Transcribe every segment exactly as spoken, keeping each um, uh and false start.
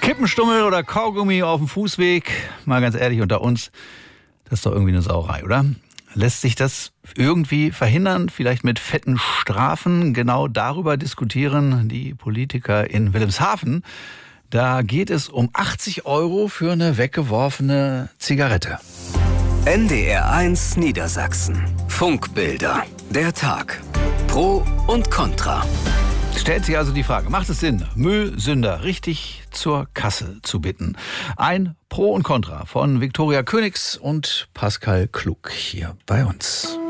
Kippenstummel oder Kaugummi auf dem Fußweg, mal ganz ehrlich unter uns, das ist doch irgendwie eine Sauerei, oder? Lässt sich das irgendwie verhindern, vielleicht mit fetten Strafen? Genau darüber diskutieren die Politiker in Wilhelmshaven. Da geht es um achtzig Euro für eine weggeworfene Zigarette. N D R eins Niedersachsen. Funkbilder. Der Tag. Pro und Contra. Stellt sich also die Frage, macht es Sinn, Müllsünder richtig zur Kasse zu bitten? Ein Pro und Contra von Viktoria Königs und Pascal Klug hier bei uns.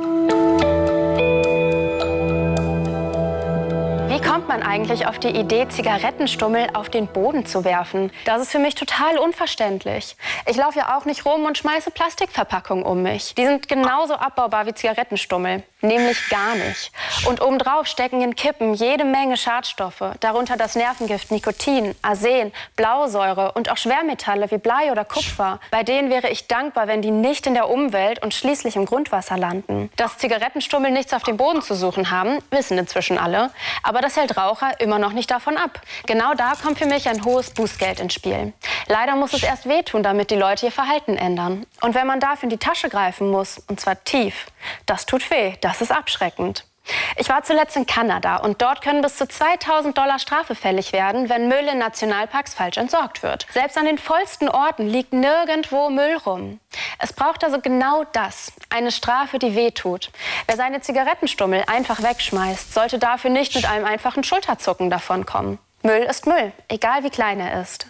Wie kommt man eigentlich auf die Idee, Zigarettenstummel auf den Boden zu werfen? Das ist für mich total unverständlich. Ich laufe ja auch nicht rum und schmeiße Plastikverpackungen um mich. Die sind genauso abbaubar wie Zigarettenstummel. Nämlich gar nicht. Und obendrauf stecken in Kippen jede Menge Schadstoffe, darunter das Nervengift Nikotin, Arsen, Blausäure und auch Schwermetalle wie Blei oder Kupfer. Bei denen wäre ich dankbar, wenn die nicht in der Umwelt und schließlich im Grundwasser landen. Dass Zigarettenstummel nichts auf dem Boden zu suchen haben, wissen inzwischen alle. Aber das hält Raucher immer noch nicht davon ab. Genau da kommt für mich ein hohes Bußgeld ins Spiel. Leider muss es erst wehtun, damit die Leute ihr Verhalten ändern. Und wenn man dafür in die Tasche greifen muss, und zwar tief, das tut weh. Das ist abschreckend. Ich war zuletzt in Kanada und dort können bis zu zweitausend Dollar Strafe fällig werden, wenn Müll in Nationalparks falsch entsorgt wird. Selbst an den vollsten Orten liegt nirgendwo Müll rum. Es braucht also genau das, eine Strafe, die wehtut. Wer seine Zigarettenstummel einfach wegschmeißt, sollte dafür nicht mit einem einfachen Schulterzucken davonkommen. Müll ist Müll, egal wie klein er ist.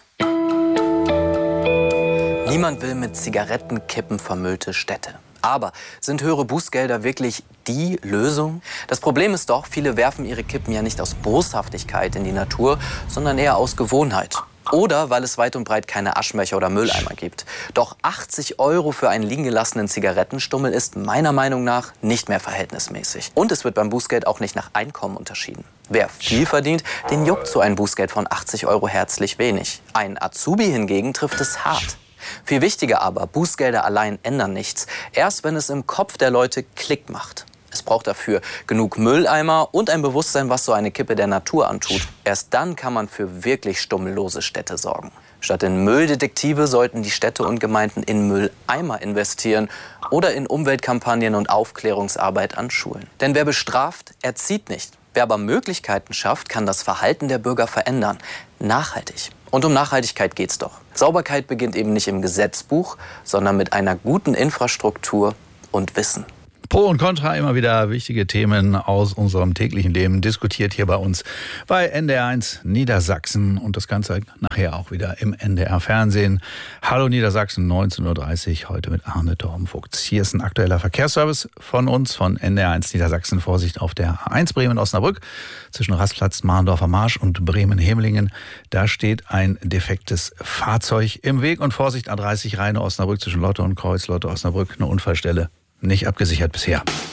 Niemand will mit Zigarettenkippen vermüllte Städte. Aber sind höhere Bußgelder wirklich die Lösung? Das Problem ist doch, viele werfen ihre Kippen ja nicht aus Boshaftigkeit in die Natur, sondern eher aus Gewohnheit. Oder weil es weit und breit keine Aschenbecher oder Mülleimer gibt. Doch achtzig Euro für einen liegen gelassenen Zigarettenstummel ist meiner Meinung nach nicht mehr verhältnismäßig. Und es wird beim Bußgeld auch nicht nach Einkommen unterschieden. Wer viel verdient, den juckt so ein Bußgeld von achtzig Euro herzlich wenig. Ein Azubi hingegen trifft es hart. Viel wichtiger aber, Bußgelder allein ändern nichts. Erst wenn es im Kopf der Leute Klick macht. Es braucht dafür genug Mülleimer und ein Bewusstsein, was so eine Kippe der Natur antut. Erst dann kann man für wirklich stummellose Städte sorgen. Statt in Mülldetektive sollten die Städte und Gemeinden in Mülleimer investieren oder in Umweltkampagnen und Aufklärungsarbeit an Schulen. Denn wer bestraft, erzieht nicht. Wer aber Möglichkeiten schafft, kann das Verhalten der Bürger verändern. Nachhaltig. Und um Nachhaltigkeit geht's doch. Sauberkeit beginnt eben nicht im Gesetzbuch, sondern mit einer guten Infrastruktur und Wissen. Pro und Contra, immer wieder wichtige Themen aus unserem täglichen Leben, diskutiert hier bei uns bei N D R eins Niedersachsen und das Ganze nachher auch wieder im N D R Fernsehen. Hallo Niedersachsen, neunzehn Uhr dreißig, heute mit Arne Torbenfuchs. Hier ist ein aktueller Verkehrsservice von uns, von N D R eins Niedersachsen. Vorsicht auf der A eins Bremen-Osnabrück zwischen Rastplatz Mahndorfer Marsch und Bremen-Hemelingen. Da steht ein defektes Fahrzeug im Weg und Vorsicht A dreißig Rheine-Osnabrück zwischen Lotte und Kreuz, Lotte-Osnabrück, eine Unfallstelle. Nicht abgesichert bisher.